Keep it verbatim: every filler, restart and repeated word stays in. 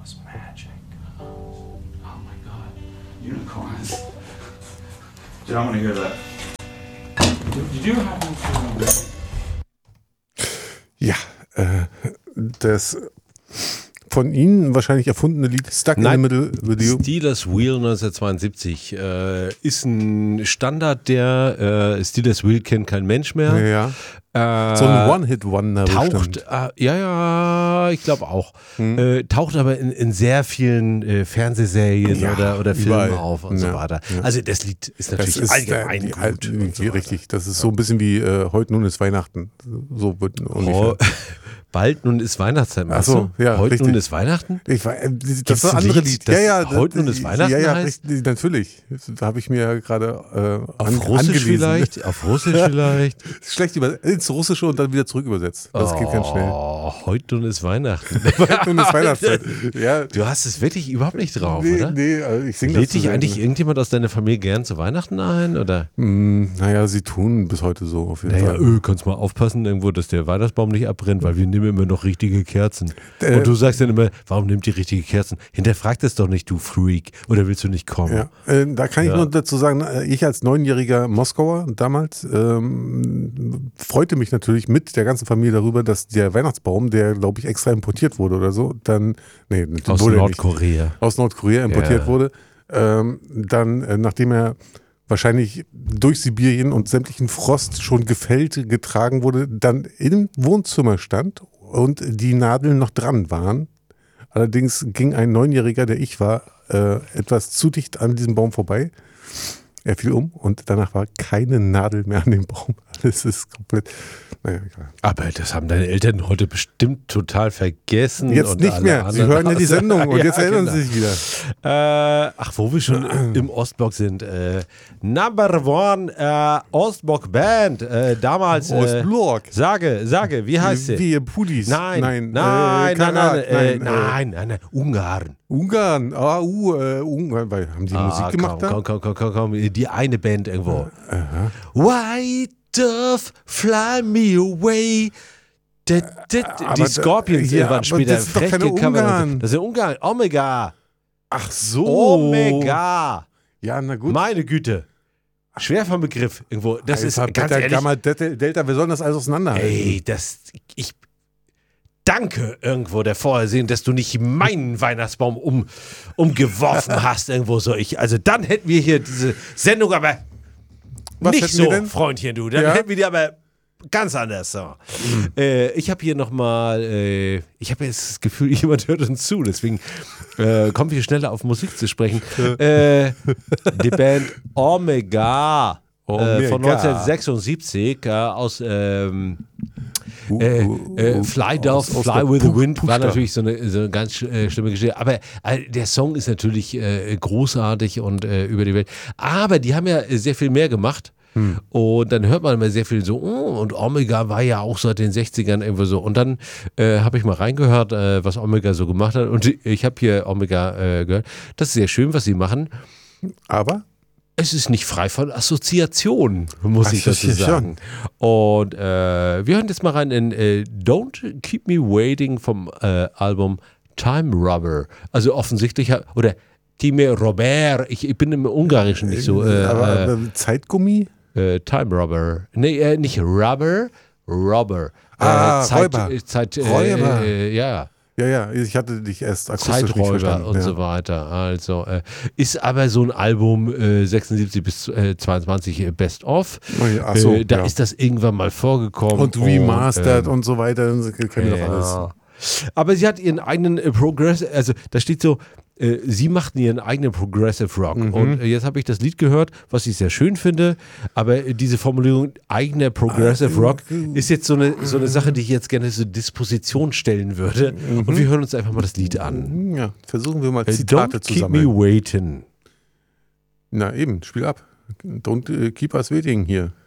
was magic. Oh my God. Unicorns. Dude, I want to hear that. Did you happen to... Ja, äh, das von Ihnen wahrscheinlich erfundene Lied Stuck Nein, in the Middle Video. Steelers Wheel neunzehnhundertzweiundsiebzig äh, ist ein Standard, der äh, Steelers Wheel kennt kein Mensch mehr. Ja, Äh, so ein One-Hit-Wonder Taucht, bestimmt. äh, ja, ja, ich glaube auch. Hm. Äh, taucht aber in, in sehr vielen äh, Fernsehserien Ja, oder, oder Filmen überall. auf und Ja, so weiter. ja. Also das Lied ist natürlich Das ist allgemein äh, gut. halt, und so weiter. richtig, das ist so ein bisschen wie äh, heute nun ist Weihnachten. So wird ungefähr. Oh, bald nun ist Weihnachtszeit, meinst Ach so, du? ja, Heute richtig. nun ist Weihnachten? Ich war, äh, das Gibt's war ein ein andere Lied, Lied. das Ja, ja, heute nun ist Weihnachten ja, ja, heißt? richtig, natürlich. Da habe ich mir ja gerade äh, Auf an, Russisch angelesen. vielleicht? Auf Russisch vielleicht? Schlecht über, ins Russische und dann wieder zurück übersetzt. Das oh, geht ganz schnell. Heute nun ist Weihnachten. Heute nun ist Weihnachtszeit. Ja. Du hast es wirklich überhaupt nicht drauf, Nee, oder? nee, also ich singe das Lädt zu dich selten. eigentlich irgendjemand aus deiner Familie gern zu Weihnachten ein? Oder? Hm, naja, sie tun bis heute so auf jeden Naja, Fall. öh, kannst mal aufpassen, irgendwo, dass der Weihnachtsbaum nicht abbrennt, weil wir nehmen immer noch richtige Kerzen. Äh, Und du sagst dann immer, warum nimmt ihr richtige Kerzen? Hinterfragt es doch nicht, du Freak. Oder willst du nicht kommen? Ja, äh, da kann ich Ja. nur dazu sagen, äh, ich als neunjähriger Moskauer damals ähm, freute mich natürlich mit der ganzen Familie darüber, dass der Weihnachtsbaum, der glaube ich extra importiert wurde oder so, dann, nee, Aus wurde er nicht, Nordkorea. aus Nordkorea importiert Ja. wurde, ähm, dann, äh, nachdem er wahrscheinlich durch Sibirien und sämtlichen Frost schon gefällt getragen wurde, dann im Wohnzimmer stand und die Nadeln noch dran waren. Allerdings ging ein Neunjähriger, der ich war, äh, etwas zu dicht an diesem Baum vorbei. Er fiel um und danach war keine Nadel mehr an dem Baum. Alles ist komplett, naja, egal. Aber das haben deine Eltern heute bestimmt total vergessen. Jetzt und nicht alle mehr. Sie anderen hören ja die auch. Sendung und Ja, jetzt erinnern genau. sie sich wieder. Äh, ach, wo wir schon im Ostblock sind. Äh, Number One äh, Ostblock Band. Äh, damals. Äh, Ostblock. Sage, sage, wie heißt sie? Wie Pudis. Nein, nein, nein, äh, nein, nein, Karat, äh, äh, nein, nein, nein, Ungarn. Ungarn, ah, uh, äh, Ungarn, weil haben die Ah, Musik gemacht komm, da? komm, komm, komm, komm, komm, die eine Band irgendwo. White Dove, fly me away. Da, da, da, Aber die da- Scorpions ja, irgendwann aber später das ist doch frech keine gecovert. Ungarn. Das ist ja Ungarn. Omega. Ach so. Omega. Ja, na gut. Meine Güte. Schwer vom Begriff irgendwo. Das Alpha, ist ganz Beta, ehrlich. Gamma, Delta, Delta, wir sollen das alles auseinanderhalten. Ey, das. Ich danke irgendwo der Vorhersehen, dass du nicht meinen Weihnachtsbaum um, umgeworfen hast irgendwo so. Ich, also dann hätten wir hier diese Sendung aber Was nicht hätten so, wir denn? Freundchen, du. Dann Ja? hätten wir die aber ganz anders. So. Mhm. Äh, ich habe hier nochmal, äh, ich habe jetzt das Gefühl, jemand hört uns zu, deswegen äh, kommen wir schneller auf Musik zu sprechen. äh, die Band Omega, Omega. Äh, von neunzehnhundertsechsundsiebzig äh, aus ähm, Äh, äh, Fly Dove, aus- aus Fly der with the Puch- Wind war Puchta. natürlich so eine, so eine ganz sch- äh, schlimme Geschichte. Aber äh, der Song ist natürlich äh, großartig und äh, über die Welt. Aber die haben ja äh, sehr viel mehr gemacht. Hm. Und dann hört man immer sehr viel so, oh, und Omega war ja auch seit den sechzigern irgendwo so. Und dann äh, habe ich mal reingehört, äh, was Omega so gemacht hat. Und ich habe hier Omega äh, gehört. Das ist sehr schön, was sie machen. Aber? Es ist nicht frei von Assoziationen, muss ich dazu Assoziation. sagen. Und äh, wir hören jetzt mal rein in äh, Don't Keep Me Waiting vom äh, Album Time Robber. Also offensichtlich, ha- oder Time Robber, ich, ich bin im Ungarischen nicht so. Äh, aber, aber Zeitgummi? äh, Time Robber. Nee, äh, nicht Rubber, Robber. Äh, Ah, Zeit, Räuber. äh, Zeit, äh, Räuber. Äh, ja. Ja, ja, ich hatte dich erst akustisch nicht Zeiträuber verstanden. und ja. so weiter. Also äh, ist aber so ein Album äh, sechsundsiebzig bis äh, zweiundzwanzig äh, Best of. Oh ja, ach so, äh, da ja. ist das irgendwann mal vorgekommen. Und remastered ähm, und so weiter, das kennen wir doch alles. ja. Aber sie hat ihren eigenen äh, Progress, also da steht so, äh, sie machten ihren eigenen Progressive Rock. Mhm. Und äh, jetzt habe ich das Lied gehört, was ich sehr schön finde, aber äh, diese Formulierung eigener Progressive Rock ist jetzt so eine, so eine Sache, die ich jetzt gerne zur Disposition stellen würde. Und wir hören uns einfach mal das Lied an. Ja, versuchen wir mal Äh, Zitate Don't zu keep me sammeln. waiting. Na eben, spiel ab. Don't äh, keep us waiting hier.